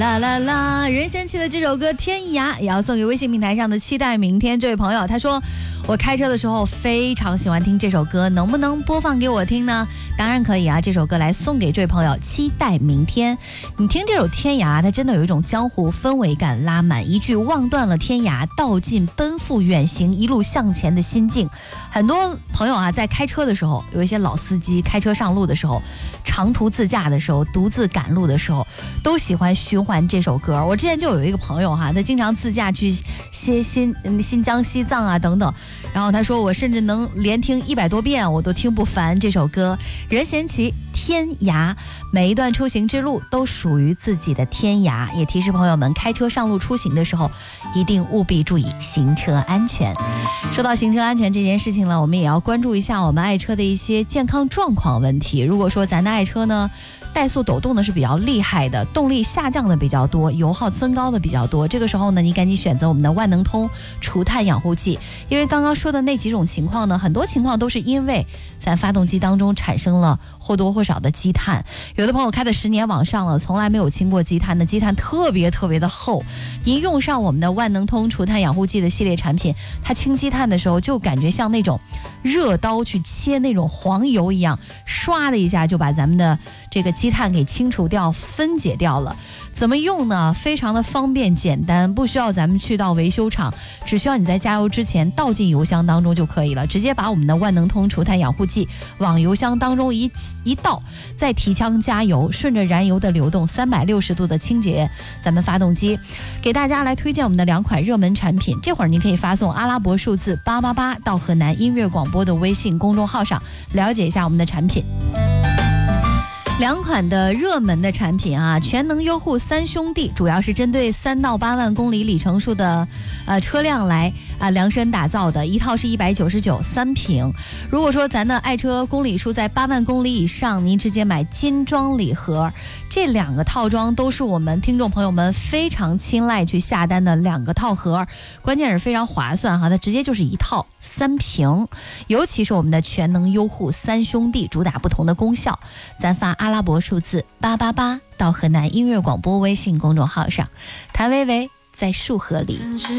啦啦啦！任贤齐的这首歌《天涯》也要送给微信平台上的期待明天这位朋友。他说我开车的时候非常喜欢听这首歌，能不能播放给我听呢？当然可以啊，这首歌来送给这位朋友，期待明天。你听这首《天涯》，它真的有一种江湖氛围感拉满，一句望断了天涯，道尽奔赴远行，一路向前的心境。很多朋友啊，在开车的时候，有一些老司机开车上路的时候，长途自驾的时候，独自赶路的时候，都喜欢循环这首歌。我之前就有一个朋友哈，他经常自驾去新疆、西藏啊等等，然后他说我甚至能连听100多遍，我都听不烦这首歌。任贤齐《天涯》，每一段出行之路都属于自己的天涯，也提示朋友们开车上路出行的时候，一定务必注意行车安全。说到行车安全这件事情了，我们也要关注一下我们爱车的一些健康状况问题。如果说咱的爱车呢，怠速抖动的是比较厉害的，动力下降的比较多，油耗增高的比较多，这个时候呢，你赶紧选择我们的万能通除碳养护剂。因为刚刚说的那几种情况呢，很多情况都是因为咱发动机当中产生了或多或少的积碳。有的朋友开的10年往上了，从来没有清过积碳，那积碳特别的厚。您用上我们的万能通除碳养护剂的系列产品，它清积碳的时候就感觉像那种热刀去切那种黄油一样，唰的一下就把咱们的这个积碳给清除掉、分解掉了。怎么用呢？非常的方便简单，不需要咱们去到维修厂，只需要你在加油之前倒进油箱当中就可以了，直接把我们的万能通除碳养护剂往油箱当中一倒，再提枪加油，顺着燃油的流动360度的清洁咱们发动机。给大家来推荐我们的2款热门产品，这会儿您可以发送阿拉伯数字888到河南音乐广播的微信公众号上了解一下我们的产品。2款的热门的产品啊，全能优护3兄弟，主要是针对3到8万公里里程数的车辆来量身打造的，一套是199，3瓶。如果说咱的爱车公里数在8万公里以上，您直接买精装礼盒。这2个套装都是我们听众朋友们非常青睐去下单的2个套盒，关键是非常划算哈，它直接就是一套3瓶。尤其是我们的全能优护3兄弟，主打不同的功效，咱发阿拉伯数字888到河南音乐广播微信公众号上。谭维维在束河里。